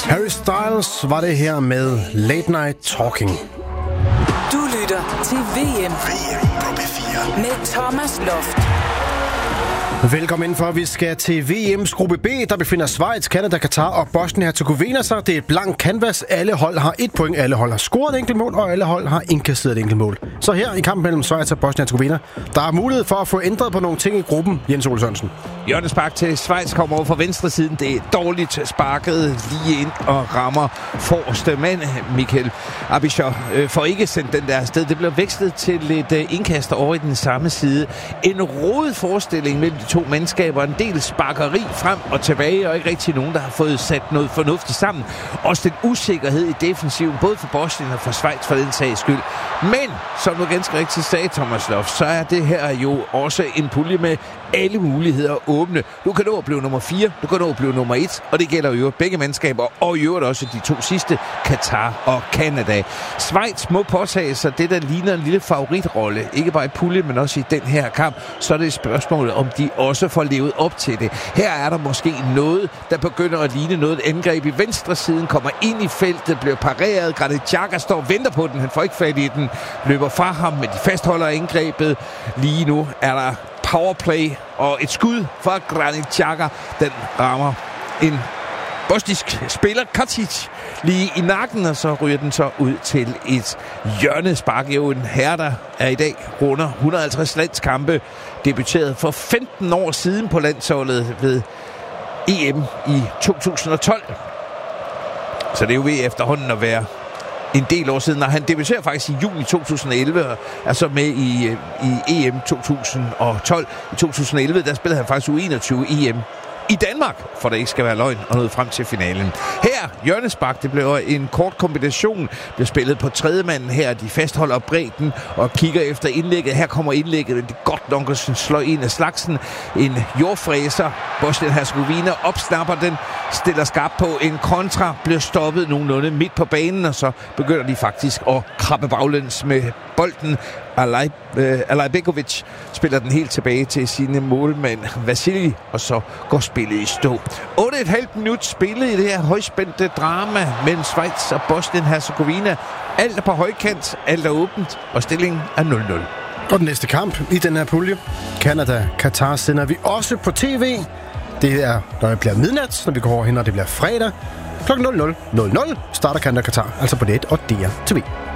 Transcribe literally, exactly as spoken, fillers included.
Harry Styles var det her med Late Night Talking. Du lytter til V M. V M på P fire. Med Thomas Loft. Velkommen indenfor. Vi skal til V M's gruppe B, der befinder Schweiz, Canada, Katar og Bosnien-Herzegovina sig. Det er et blank canvas. Alle hold har et point, alle hold har scoret et enkelt mål, og alle hold har indkasseret et enkelt mål. Så her i kampen mellem Schweiz og Bosnien-Herzegovina, der er mulighed for at få ændret på nogle ting i gruppen. Jens Ole Sørensen. Hjørnespark til Schweiz kommer over fra venstre siden. Det er dårligt sparket lige ind og rammer forreste mand. Michael Abischer øh, får ikke sendt den der afsted. Det bliver vekslet til et øh, indkast over i den samme side. En rodet forestilling mellem de to mandskaber. En del sparkeri frem og tilbage, og ikke rigtig nogen, der har fået sat noget fornuftigt sammen. Også den usikkerhed i defensiven, både for Bosnien og for Schweiz for den sags skyld. Men, som du ganske rigtigt sagde, Thomas Loft, så er det her jo også en pulje med alle muligheder åbne. Du kan nå at blive nummer fire, du kan nå at blive nummer et, og det gælder jo begge mandskaber, og i øvrigt også de to sidste, Katar og Canada. Schweiz må påtage sig det, der ligner en lille favoritrolle, ikke bare i pulje, men også i den her kamp. Så er det spørgsmålet, om de også får levet op til det. Her er der måske noget, der begynder at ligne noget. Et angreb i venstre siden, kommer ind i feltet, bliver pareret. Granit Xhaka står og venter på den, han får ikke fat i den, løber fra ham, men de fastholder angrebet. Lige nu er der powerplay og et skud fra Granit Xhaka. Den rammer en bosnisk spiller, Katic, lige i nakken, og så ryger den så ud til et hjørnespark. Jo en herre, der er i dag runder et hundrede og halvtreds landskampe, debuteret for femten år siden på landsholdet ved E M i to tusind og tolv. Så det er jo ved efterhånden at være en del år siden, og han debuterer faktisk i juni to tusind og elleve, og er så med i, i E M to tusind og tolv. I to tusind og elleve, der spillede han faktisk U enogtyve E M i Danmark, for det ikke skal være løgn, og nåede frem til finalen. Her, hjørnespark, det blev en kort kombination, blev spillet på tredjemanden her, de fastholder bredden og kigger efter indlægget. Her kommer indlægget, det er godt nok at slå en af slagsen. En jordfræser, Bosnien-Herzegovina opsnapper den, stiller skarp på en kontra, bliver stoppet nogenlunde midt på banen, og så begynder de faktisk at krabbe baglæns med bolden. Alaj, øh, Alajbegovic spiller den helt tilbage til sine målmand Vasili, og så går spillet i stå. otte komma fem minut spillet i det her højspændte drama mellem Schweiz og Bosnien-Herzegovina. Alt er på højkant, alt er åbent, og stillingen er nul nul. Og den næste kamp i den her pulje, Canada-Katar, sender vi også på tv. Det er, når det bliver midnat, når vi går over hen, og det bliver fredag. klokken nul nul nul nul starter Canada-Katar, altså på net og D R T V.